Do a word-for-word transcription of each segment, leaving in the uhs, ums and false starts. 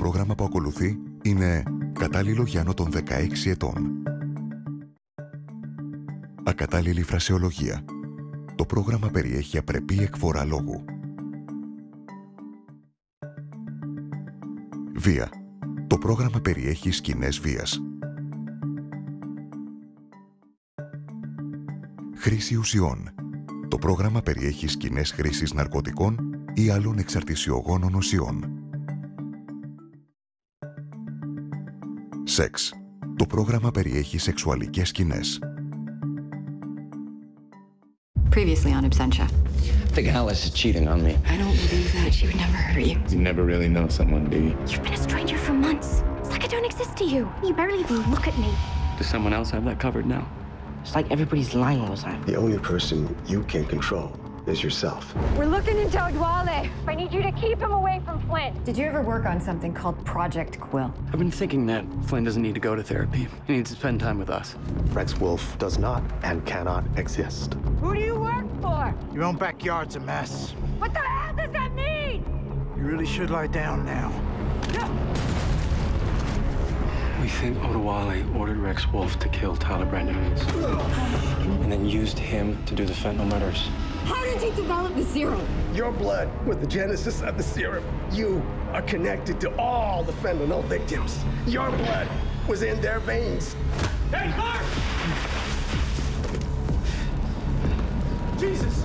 πρόγραμμα που ακολουθεί είναι κατάλληλο για άνω των δεκαέξι ετών. Ακατάλληλη φρασεολογία. Το πρόγραμμα περιέχει απρεπή εκφορά λόγου. Βία. Το πρόγραμμα περιέχει σκηνές βίας. Χρήση ουσιών. Το πρόγραμμα περιέχει σκηνές χρήσης ναρκωτικών ή άλλων εξαρτησιογόνων ουσιών. Σεξ. Το πρόγραμμα περιέχει σεξουαλικές σκηνές. Previously on Absentia. I think Alice is cheating on me. I don't believe that. She would never hurt you. You never really know someone, do you? You've been a stranger for months. It's like I don't exist to you. You barely even look at me. Does someone else have that covered now? It's like everybody's lying all the time. The only person you can control is yourself. We're looking into Odwale. I need you to keep him away from Flynn. Did you ever work on something called Project Quill? I've been thinking that Flynn doesn't need to go to therapy. He needs to spend time with us. Rex Wolf does not and cannot exist. Who do you work for? Your own backyard's a mess. What the hell does that mean? You really should lie down now. No. We think Odwale ordered Rex Wolf to kill Tyler Brandon Means. And then used him to do the fentanyl murders. How did he develop the serum? Your blood was the genesis of the serum. You are connected to all the fentanyl victims. Your blood was in their veins. Hey, Clark! Jesus!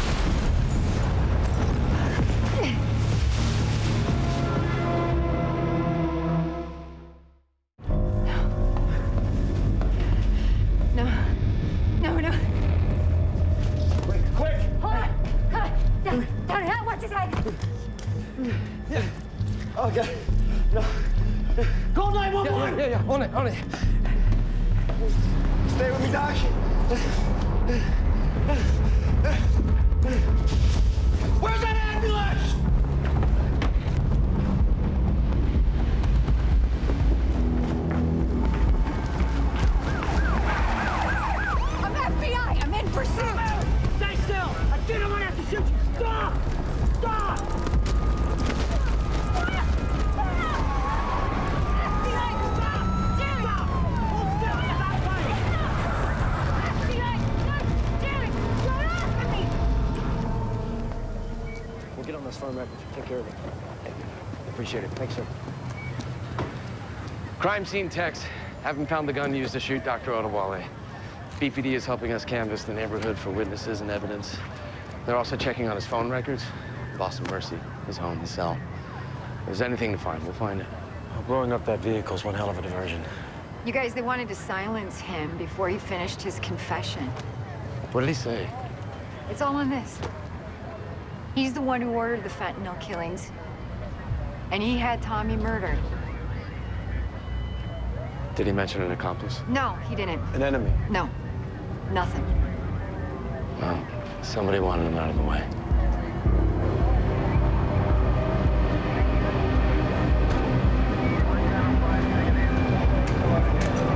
No. No, no. Quick, quick! Hold on. Hold on. Down, down, down. Watch his head. Yeah. Okay. No. Call nine one one! Yeah, yeah, yeah, on it, on it. Stay with me, Doc. Where's that ambulance? I'm F B I. I'm in pursuit. Stay still! I didn't want to have to shoot you! Stop! Stop! F B I, stop! Jerry! Stop! Hold still! Stop fighting! F B I, stop! Jerry! Get off of me! We'll get on this phone record. Take care of it. Appreciate it. Thanks, sir. Crime scene text. Haven't found the gun used to shoot Doctor Odwale. B P D is helping us canvass the neighborhood for witnesses and evidence. They're also checking on his phone records. Boston Mercy, his home, his cell. If there's anything to find, we'll find it. Well, blowing up that vehicle is one hell of a diversion. You guys, they wanted to silence him before he finished his confession. What did he say? It's all in this. He's the one who ordered the fentanyl killings. And he had Tommy murdered. Did he mention an accomplice? No, he didn't. An enemy? No. Nothing. Well, somebody wanted him out of the way.